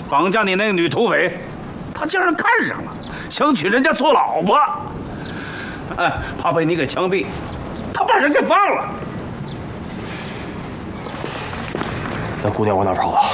绑架你那个女土匪，他竟然看上了，想娶人家做老婆。哎，怕被你给枪毙，他把人给放了。 那姑娘往哪跑了？